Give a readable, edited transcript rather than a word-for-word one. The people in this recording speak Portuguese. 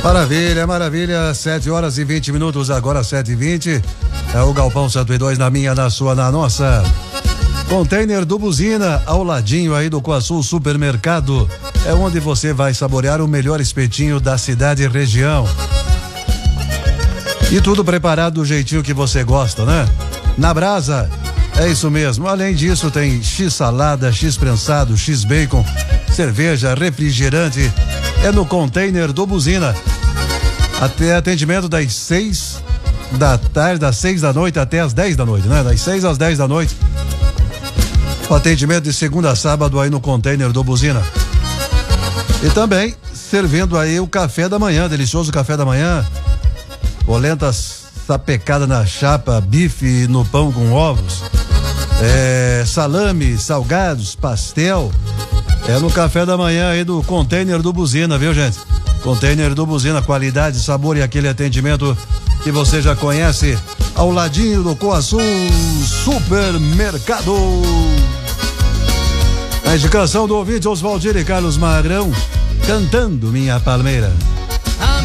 Maravilha, maravilha, 7h20, agora 7h20, é o Galpão 102 na minha, na sua, na nossa. Container do Buzina, ao ladinho aí do Coaçu Supermercado, é onde você vai saborear o melhor espetinho da cidade e região. E tudo preparado do jeitinho que você gosta, né? Na brasa, é isso mesmo. Além disso, tem X-salada, X-prensado, X-bacon, cerveja, refrigerante. É no Container do Buzina. Até atendimento das 6 da tarde, das 6 da noite até as 10 da noite, né? Das 6 às 10 da noite. O atendimento de segunda a sábado aí no Container do Buzina. E também servindo aí o café da manhã, delicioso café da manhã. Polenta sapecada na chapa, bife no pão com ovos, salame, salgados, pastel. É no café da manhã aí do Container do Buzina, viu, gente? Container do Buzina, qualidade, sabor e aquele atendimento que você já conhece, ao ladinho do Coaçu Supermercado. A indicação do ouvinte Oswaldir e Carlos Magrão, cantando Minha Palmeira.